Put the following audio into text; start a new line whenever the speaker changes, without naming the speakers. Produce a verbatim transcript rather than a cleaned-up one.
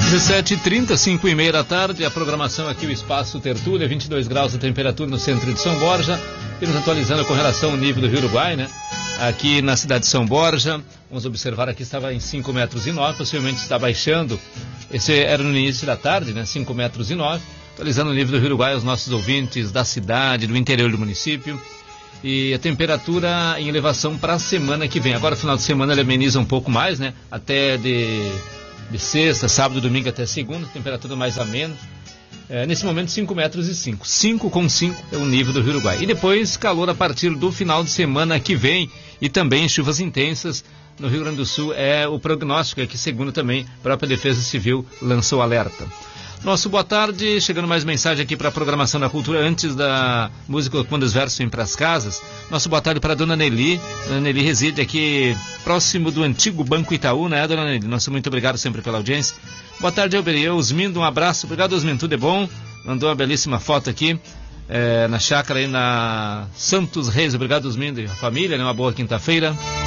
dezessete e trinta, cinco e meia da tarde, a programação aqui, o Espaço Tertúlia, vinte e dois graus a temperatura no centro de São Borja. Temos atualizando com relação ao nível do Rio Uruguai, né? Aqui na cidade de São Borja, vamos observar aqui, estava em cinco metros e nove, possivelmente está baixando. Esse era no início da tarde, né? cinco metros e nove. Atualizando o nível do Rio Uruguai, os nossos ouvintes da cidade, do interior do município. E a temperatura em elevação para a semana que vem. Agora, final de semana, ele ameniza um pouco mais, né? Até de, de sexta, sábado, domingo até segunda, temperatura mais amena. É, nesse momento, cinco metros e cinco. cinco com cinco é o nível do Rio Uruguai. E depois, calor a partir do final de semana que vem. E também chuvas intensas no Rio Grande do Sul. É o prognóstico, é que, segundo também, a própria Defesa Civil lançou alerta. Nosso boa tarde, chegando mais mensagem aqui para a programação da cultura, antes da música Quando os Versos Vêm para as Casas. Nosso boa tarde para a dona Nelly. Dona Nelly reside aqui próximo do antigo Banco Itaú, né, dona Nelly? Nosso muito obrigado sempre pela audiência. Boa tarde, Elber. Osmindo, um abraço. Obrigado, Osmindo, tudo é bom? Mandou uma belíssima foto aqui é, na chácara aí na Santos Reis. Obrigado, Osmindo e a família, né? Uma boa quinta-feira.